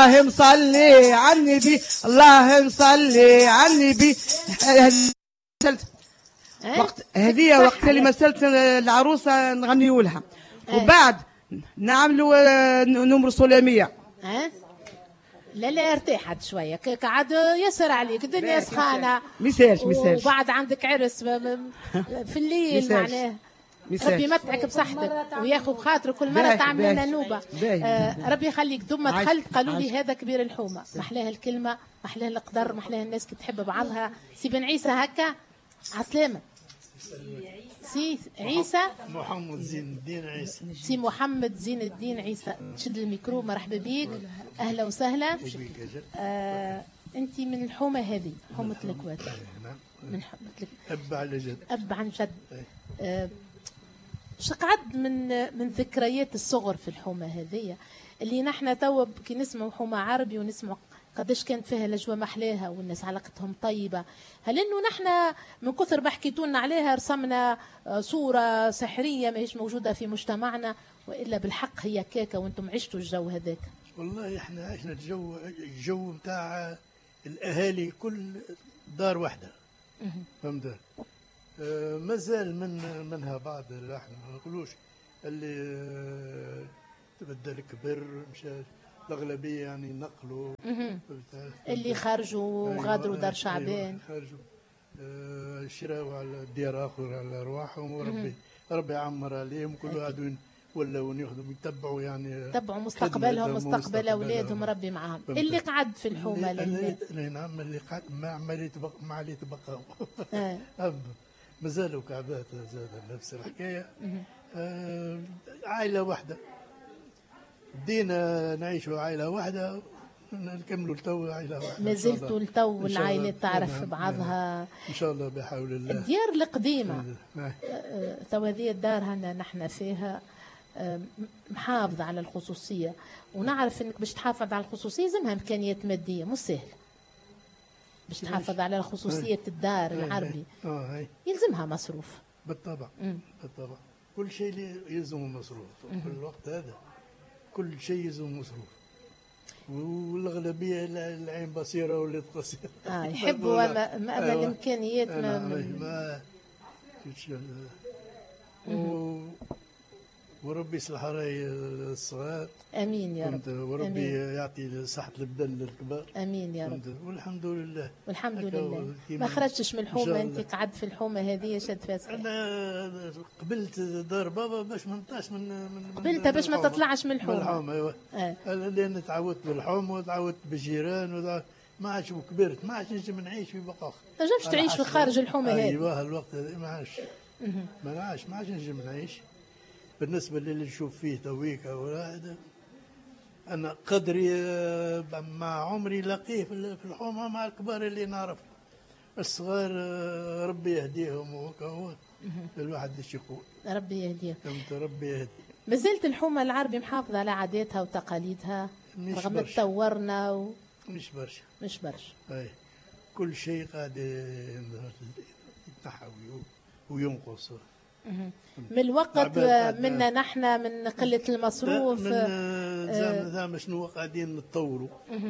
اللهم صلي على النبي اللهم صلي على النبي. وقت هذه وقت اللي مسألة العروسة نغنيوا لها وبعد نعملوا نمر سلامية. لا لا ارتاحت شويه قعد يسر عليك الدنيا سخانه ميساج وبعد عندك عرس في الليل معناه ربي يمتعك بصحتك وياخذ بخاطر كل مره تعمل لنا نوبه. ربي يخليك ثم دخلت قالوا لي هذا كبير الحومه محلاها الكلمه محلاها القدر محلاها الناس كي تحب بعضها. سي بن عيسى هكا عسلامه سي عيسى محمد زين الدين عيسى. سي محمد زين الدين عيسى تشد الميكرو مرحبا بيك اهلا وسهلا. انت من الحومه هذه حومه الكوات. من حومه اب على جد اب عن جد. شقعد من ذكريات الصغر في الحومه هذه اللي نحن تو كي نسمع حومه عربي ونسمع قداش كانت فيها الاجواء محلاها والناس علاقتهم طيبه. هل انه نحن من كثر ما حكيتوا لنا عليها رسمنا صوره سحريه ماهيش موجوده في مجتمعنا والا بالحق هي كاكا وانتم عشتوا الجو هذاك؟ والله احنا عشنا الجو نتاع الاهالي كل دار واحده فهمت. مازال منها بعض احنا ما نقولوش اللي تبدل كبر مشى الأغلبية يعني نقلوا اللي خرجوا وغادروا دار شعبان خرجوا شراوا على ديار آخر على أرواحهم وربي يعمر عليهم كل واحد ولاو ياخذوا يتبعوا يعني يتبعوا مستقبلهم مستقبل أولادهم ربي معهم. اللي قعد في الحومة نعم اللي قعد ما عليه تبقى مازالوا كعبات زاد نفس الحكاية. عائلة واحدة بدينا نعيشوا عائلة واحدة نكملوا التو عائلة واحدة. ما زلتوا التو العائلات تعرف بعضها إن شاء الله بحول الله. الديار القديمة تو هذه الدار هنا نحن فيها محافظة على الخصوصية ونعرف انك باش تحافظ على الخصوصية لازمها إمكانيات مادية مش سهل باش تحافظ على خصوصية الدار العربي يلزمها مصروف بالطبع. بالطبع كل شيء يلزمه مصروف في الوقت هذا كل شيء يلزم مصروف والاغلبيه العين بصيره ولات قصيره يحبوا اما الامكانيات ما وربي يصلح راي الصغار امين يا رب وربي يعطي صحه البدن للكبار امين يا رب والحمد لله والحمد لله. ما خرجتش من الحومه انت قعدت في الحومه هذه شد فاسك. انا قبلت دار بابا باش ما نطلعش من قبلتها باش ما تطلعش من الحومه ايوه لان تعودت بالحومه وتعودت بالجيران ما عادش كبرت ما عادش نجم نعيش في بقاخ ما نجمش تعيش في خارج الحومه هذه. ايوه الوقت هذا ما عادش نجم نعيش. بالنسبة للي نشوف فيه تويك أنا قدري مع عمري لقيه في الحومة مع الكبار اللي نعرف. الصغار ربي يهديهم وهو الواحد ايش يقول ربي يهديهم. ربي يهدي. ما زلت الحومة العربي محافظة على عاداتها وتقاليدها رغم تطورنا مش برشا. أي كل شيء قاعد يتنحى وينقص من الوقت منا نحن من قلة المصروف من شنو قاعدين نتطوروا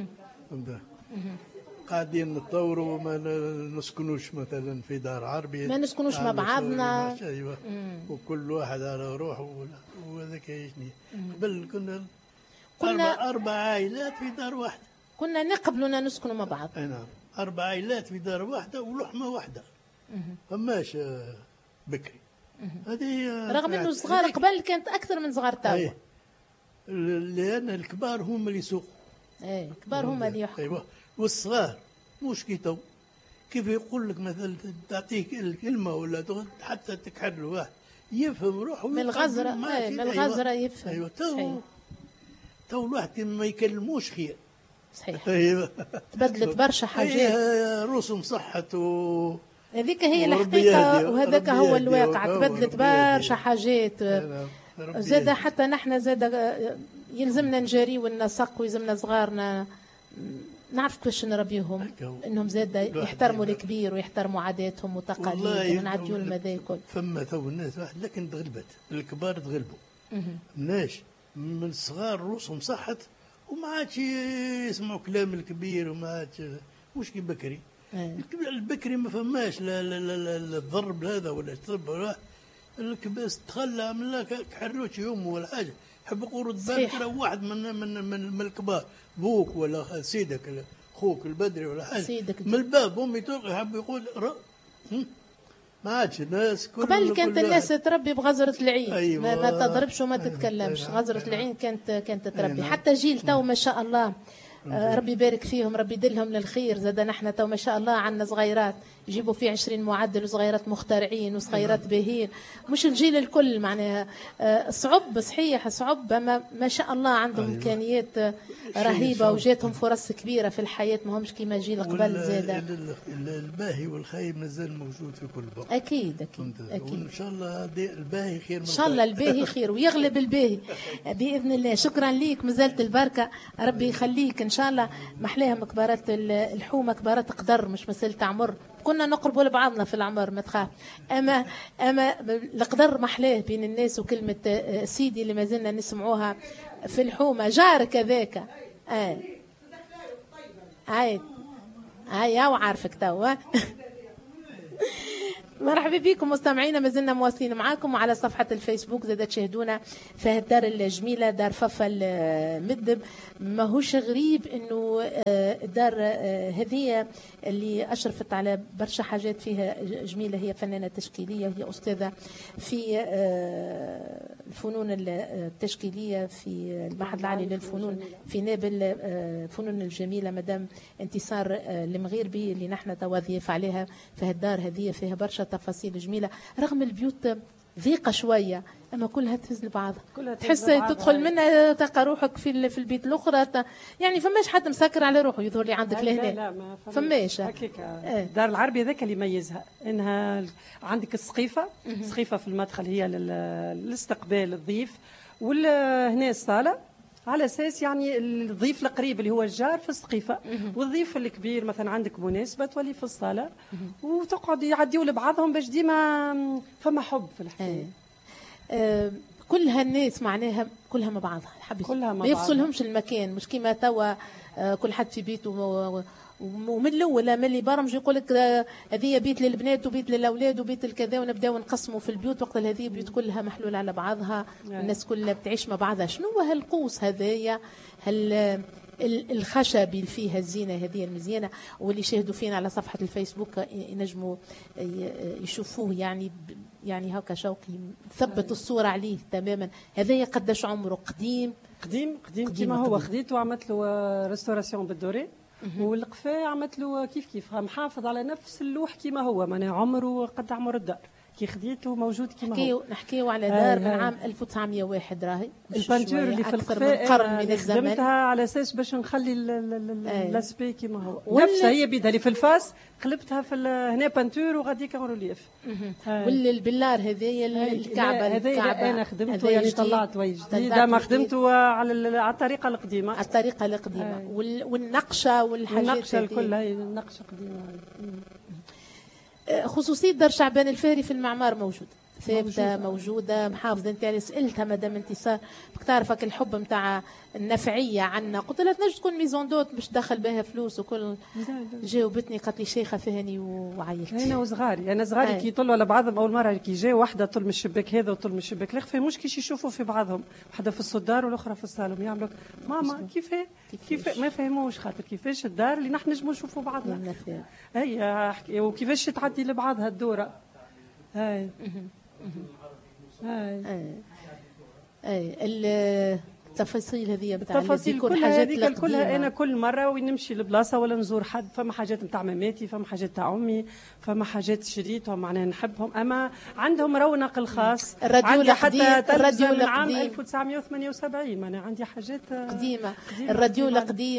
قاعدين نتطوروا ما نسكنوش مثلا في دار عربي ما نسكنوش مع بعضنا ايوه وكل واحد على روحه وهذاك يجني. قبل كنا 4 عائلات في دار واحده كنا نقبلوا نسكنوا مع بعض. اي نعم 4 عائلات في دار واحده ولحمه واحده فماش بكري. هذه رغم انه الصغار قبل كانت اكثر من صغار توا لان الكبار هم اللي يسوقوا. الكبار هم اللي يحكموا. ايوه والصغار مش كي تو كيف يقول لك مثلا تعطيك الكلمه ولا حتى تكحل واحد يفهم روحه من الغزره من الغزره يفهم. ايوه تو الواحد ما يكلموش خير. صحيح. ايوه تبدلت برشا حاجات. رسم صحه هذيك هي الحقيقة وهذاك هو الواقع. تبدلت برشا حاجات زاد حتى نحن زاد يلزمنا نجاري ونسق ويلزمنا صغارنا نعرف كيفاش نربيهم انهم زاد يحترموا الكبير ويحترموا عاداتهم وتقاليدهم ونعديوا المذا الكل. فما تو الناس واحد لكن تغلبت الكبار تغلبوا الناس من الصغار روسهم صحت وما عادش يسمعوا كلام الكبير، وما عادش مش كي بكري. البكري ما فماش لا الضرب هذا ولا الضرب ولا الكباس، تخلى من كحروش يوم ولا حاجه. حب يقول بكره واحد من الكبار، بوك ولا سيدك خوك البدري ولا حاجه، من الباب امي تلقى حب يقول ما عادش الناس قبل كانت الناس تربي بغزرة العين. أيوة. ما تضربش وما تتكلمش. غزرة العين كانت تربي. حتى جيل تو ما شاء الله ربي يبارك فيهم، ربي يدلهم للخير. زاد نحن تو ما شاء الله عندنا صغيرات يجيبوا فيه 20 معدل، وصغيرات مخترعين وصغيرات باهين. مش الجيل الكل معناها صعب، صحيح صعب، ما شاء الله عندهم امكانيات رهيبه وجاتهم فرص كبيره في الحياه، ما همش كيما جيل قبل. زاد الباهي والخايب مازال موجود في كل بلد. اكيد. وان شاء الله الباهي خير، ان شاء الله الباهي خير ويغلب الباهي باذن الله. شكرا ليك، مازالت البركه، ربي يخليك ان شاء الله. محلاها مكبرات الحومه كبارات قدر، مش مسألة عمر. كنا نقربوا لبعضنا في العمر ما تخاف، اما القدر محلاه بين الناس. وكلمه سيدي اللي ما زلنا نسمعوها في الحومه، جارك هذاك هاي وعارفك توا. مرحبا بكم مستمعينا، ما زلنا مواصلين معاكم. وعلى صفحة الفيسبوك زاد تشاهدونا في الدار الجميلة، دار ففا المدب. ماهوش غريب انه الدار هذه اللي اشرفت على برشا حاجات فيها جميلة. هي فنانة تشكيلية، وهي استاذة في الفنون التشكيلية في المعهد العالي للفنون في نابل، فنون الجميلة، مدام انتصار المغيربي، اللي نحن تواضيف عليها في الدار هذه. فيها برشا تفاصيل جميلة، رغم البيوت ضيقة شوية أما كلها تهز لبعضها. تحس تدخل منها تلقى روحك في البيت الأخرى. يعني فماش حد مسكر على روحه يظهر لي عندك لهنا. لا ما فماش الدار العربي ذاك اللي يميزها، انها عندك السقيفة في المدخل، هي للاستقبال الضيف، وهنا الصالة على اساس يعني الضيف القريب اللي هو الجار في السقيفه، والضيف الكبير مثلا عندك مناسبه تولي في الصاله، وتقعد يعديوا لبعضهم باش ديما فما حب في الحكايه. كلها الناس معناها كلها مع بعضها، ما يفصلهمش المكان. مش كيما توا كل حد في بيته، ومن الاول من اللي برمج يقول لك هذه بيت للبنات وبيت للاولاد وبيت الكذا، ونبداو نقسموا في البيوت. وقت هذه البيوت كلها محلوله على بعضها، الناس كلها بتعيش مع بعضها. شنو هو هالقوس هذايا، الخشب اللي فيها الزينه هذه المزيانه، واللي شاهدوا فينا على صفحه الفيسبوك ينجموا يشوفوه. يعني هكا شوقي ثبت الصوره عليه تماما. هذايا قداش عمره؟ قديم كما هو. خديته وعملت له ريستوراسيون بالدوري، والقفاه عملت له كيف محافظ على نفس اللوح كما هو، معناها عمره قد عمر الدار. كي خديته موجود كما هو. نحكيو على دار من عام 1901 راهي. البانتور اللي في القفاه قرن من الزمن خدمتها على اساس باش نخلي الاسبي كما هو. نفسها هي بيدها اللي في الفاس قلبتها في هنا بانتور وغاديك روليف. والبلار هذايا الكعبه هذايا انا خدمته، يعني طلعت وجه جديد، ما خدمته على الطريقه القديمه. والنقشه والحاجات الكل هي النقشه قديمه. خصوصية دار شعبان الفهري في المعمار ثابته موجوده محافظه. انت يعني سالتها مدام انتصار تعرفك الحب نتاع النفعيه عنا، قلت لها تنجم تكون ميزون دوت باش تدخل بها فلوس وكل. جاوبتني قالت لي شيخه فهني وعيلت. انا صغاري كي يطلوا على بعضهم اول مره، كي جاء واحده طل من الشباك هذا وطل من الشباك الاخر، مش كيش يشوفوا في بعضهم، واحده في الصدار والاخرى في الصالون، يعملوا ماما كيف ما يفهموش خاطر كيفاش الدار اللي نحن نجموا نشوفوا بعضنا. هي وكيفاش تعدي لبعضها الدوره. هاي التفاصيل هذه بتاع التفاصيل كلها انا كل مره وين نمشي لبلاصه ولا نزور حد، فما حاجات نتاع ماماتي، فما حاجات تاع امي، فما حاجات شريتهم معناها نحبهم، اما عندهم رونق الخاص. عندي حتى الراديو من عام 1978 معناها عندي حاجات قديمه. الراديو القديم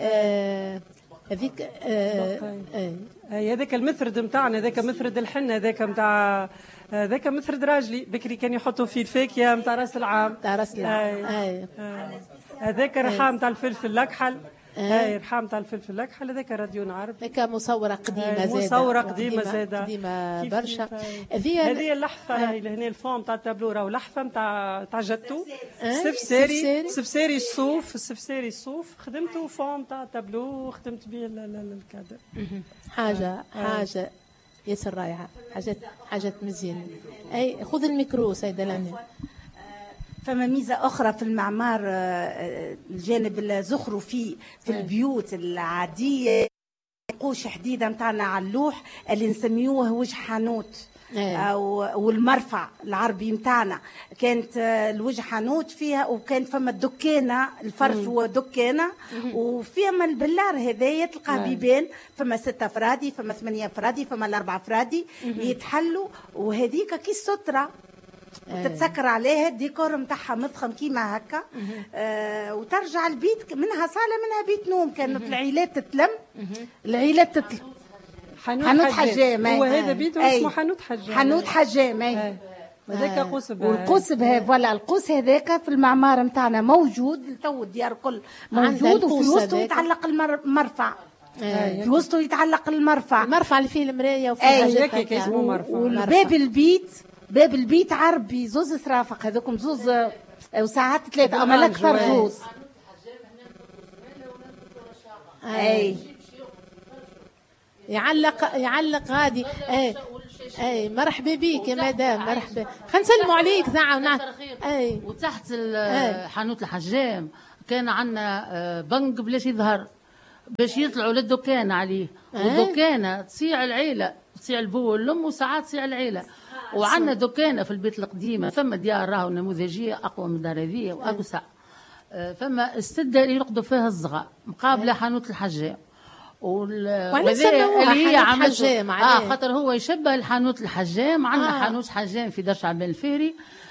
هذيك هذاك المثرد نتاعنا، هذاك مثرد الحنه، هذاك نتاع هذاك مثرد راجلي بكري كان يحطوا فيه الفاكهه نتاع راس العام. هذاك الرحام نتاع الفلفل الاكحل. هاي رحام تاع الفلفل الاكحل هذاك راديو نعرف. هيك مصوره قديمه زاده، مصوره قديمه زاده قديمه برشا. هذه اللحفه لهنا الفون تاع التابلو راهو لحفه نتاع جاتو السفساري الصوف خدمته فون تاع التابلو وخدمت به الكادر. حاجه ياسر رائعه، حاجات مزيانه. اي خذ الميكرو سيده لميا. فما ميزة أخرى في المعمار، الجانب الزخرفي في البيوت العادية، نقوش حديدة متاعنا على اللوح اللي نسميوه وجه حانوت والمرفع العربي متاعنا، كانت الوجه حانوت فيها، وكان فما الدكانة الفرش هو دكانة، وفيها من البلار هذايا تلقاه بيبان، فما 6 فرادي، فما 8 فرادي، فما 4 فرادي يتحلوا، وهذيك كي السترة تتسكر عليها الديكور متاعها مضخم كيما هكا. وترجع البيت منها صالة منها بيت نوم. كانت العيلات تتلم، حانوت حجام. هو هذا بيته اسمه حانوت حجام. هذاك قوس بها، والقوس بها فوالا. القوس هذاك في المعمار نتاعنا موجود، تو الديار الكل موجود، وفي وسطه يتعلق المرفع. في وسطه يتعلق المرفع اللي فيه المرايه وفيه حاجات اسمه مرفع. والباب باب البيت عربي زوز ثرافق، هذوكم زوز وساعات 3 أما الأكثر زوز. يعلق غادي. اي مرحبا بك يا مدام، مرحبا. خلينا نسلموا عليك ساعه وتحت حانوت الحجام كان عندنا بنك بلاش يظهر، باش يطلعوا للدكان عليه، والدكانه تصيع العيله، تصيع البو والام، وساعات تصيع العيله. وعندنا دكانه في البيت القديمه، ثم ديار راهو نموذجيه اقوى من الدار هذه واوسع، فما السده اللي يرقدوا فيها الصغار مقابله حانوت الحجام. اللي هي عملته خاطر هو يشبه الحانوت الحجام. عندنا حانوت حجام في دار شعبان الفيري،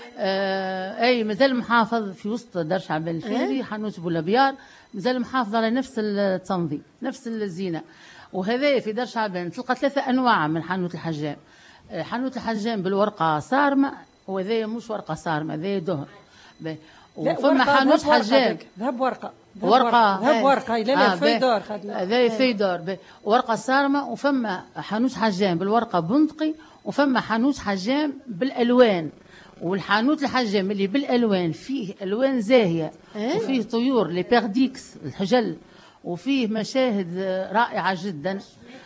اي مازال محافظ في وسط دار شعبان الفيري، حانوت بولابيار مازال محافظ على نفس التنظيم نفس الزينه. وهذا في دار شعبان تلقى 3 أنواع من حانوت الحجام. حانوت الحجام بالورقه صارمه، وهذا مش ورقه صارمه، هذا دهن. وفما حانوت حجام ذهب ورقه لا فيدور خدنا هذا فيدور ورقه صارمه. وفما حانوت حجام بالورقه بندقي، وفما حانوت حجام بالالوان. والحانوت الحجام اللي بالالوان فيه الوان زاهيه، وفيه طيور لي بيرديكس الحجل، وفيه مشاهد رائعه جدا.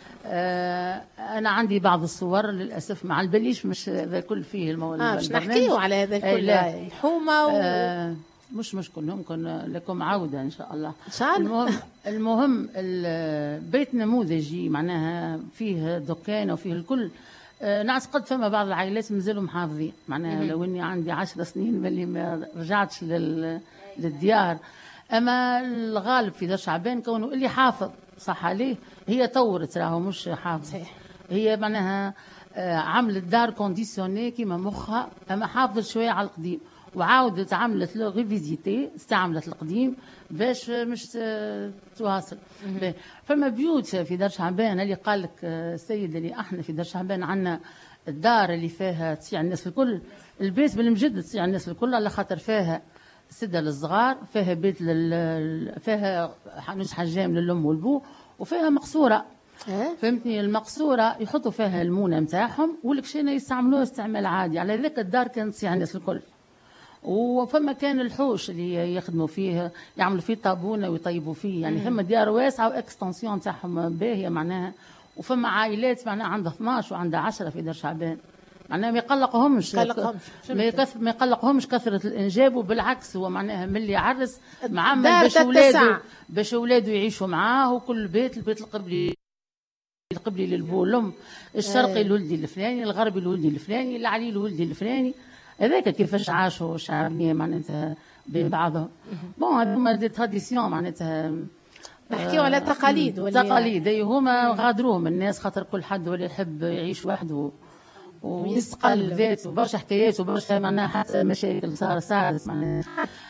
انا عندي بعض الصور للاسف مع البليش، مش هذا كل فيه مش نحكيو على هذا الكل الحومه مش مشكل، ممكن لكم عوده ان شاء الله. ان شاء الله. المهم بيت نموذجي معناها فيه دكان وفيه الكل. نعتقد فما بعض العائلات مازالوا محافظين، معناها لو اني عندي 10 سنين ملي ما رجعتش للديار. اما الغالب في دار شعبان كونه اللي حافظ صح عليه، هي طورت راهو مش حافظ، هي معناها عملت دار كونديسيوني كيما مخها، اما حافظت شويه على القديم وعاودت عملت لو ريفيزيتي، استعملت القديم باش مش تواصل. فما بيوت في دار شعبان اللي قال لك السيد اللي احنا في دار شعبان عندنا الدار اللي فيها تصيع الناس الكل، البيت بالمجد تصيع الناس الكل، على خاطر فيها سده للصغار، فيها بيت فيها حانوت حجام للام والبو، وفيها مقصوره. فهمتني؟ المقصوره يحطوا فيها المونه نتاعهم، والكشينه يستعملوها استعمال عادي. على ذاك الدار كانت تصيع الناس الكل. وفما كان الحوش اللي يخدموا فيه، يعملوا فيه طابونه ويطيبوا فيه، يعني فما ديار واسعه واكستنسيون تاعهم باهيه معناها. وفما عائلات معناها عندها 12 وعندها 10 في دار شعبان، معناها ما يقلقهمش ما يقلقهمش كثره الانجاب، وبالعكس هو معناها ملي يعرس معمل باش اولاده يعيشوا معاه، وكل البيت القبلي للبو والام، الشرقي لولدي الفلاني، الغربي لولدي الفلاني، العلي لولدي الفلاني. هذاك كيفاش عاشوا الشعبيه معناتها بين بعضهم. بون هذوما دي تراديسيون معناتها نحكيو على تقاليد هما غادروهم الناس، خاطر كل حد ولا يحب يعيش وحده ويستقل بذاته، برشا حكايات وبرشا معناها حتى مشاكل صارت معناها